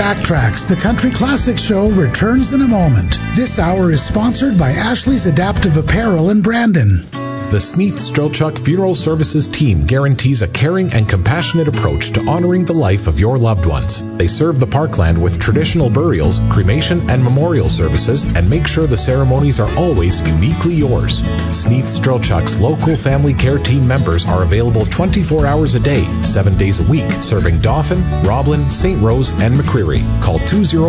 Backtracks, the Country Classic Show, returns in a moment. This hour is sponsored by Ashley's Adaptive Apparel in Brandon. The Sneath Strelchuk Funeral Services team guarantees a caring and compassionate approach to honoring the life of your loved ones. They serve the parkland with traditional burials, cremation, and memorial services, and make sure the ceremonies are always uniquely yours. Sneath Strelchuk's local family care team members are available 24 hours a day, 7 days a week, serving Dauphin, Roblin, St. Rose, and McCreary. Call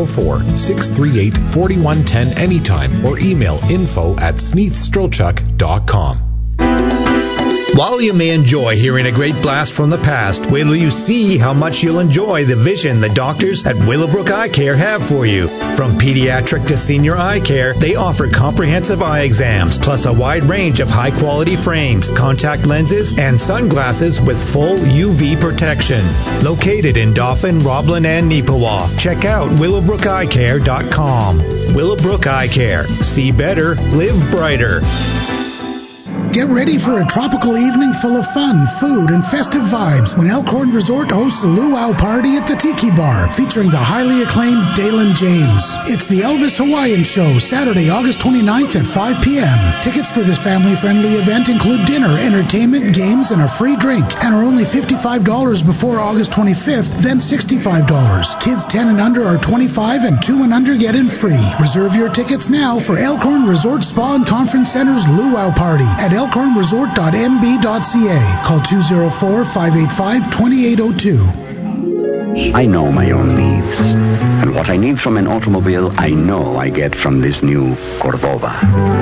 204-638-4110 anytime or email info@sneathstrelchuk.com. While you may enjoy hearing a great blast from the past, wait till you see how much you'll enjoy the vision the doctors at Willowbrook Eye Care have for you. From pediatric to senior eye care, they offer comprehensive eye exams, plus a wide range of high-quality frames, contact lenses, and sunglasses with full UV protection. Located in Dauphin, Roblin, and Neepawa. Check out willowbrookeyecare.com. Willowbrook Eye Care. See better, live brighter. Get ready for a tropical evening full of fun, food, and festive vibes when Elkhorn Resort hosts a luau party at the Tiki Bar, featuring the highly acclaimed Dalen James. It's the Elvis Hawaiian Show, Saturday, August 29th at 5 p.m. Tickets for this family-friendly event include dinner, entertainment, games, and a free drink, and are only $55 before August 25th, then $65. Kids 10 and under are $25, and 2 and under get in free. Reserve your tickets now for Elkhorn Resort Spa and Conference Center's luau party at elkhornresort.mb.ca. Call 204-585-2802. I know my own needs. And what I need from an automobile, I know I get from this new Cordova.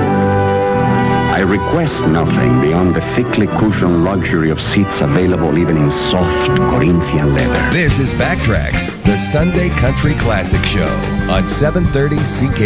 I request nothing beyond the thickly cushioned luxury of seats available even in soft Corinthian leather. This is Backtracks, the Sunday Country Classic Show on 730 CK.